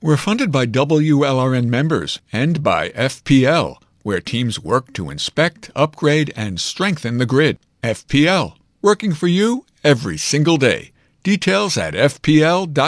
We're funded by WLRN members and by FPL, where teams work to inspect, upgrade, and strengthen the grid. FPL, working for you every single day. Details at fpl.com.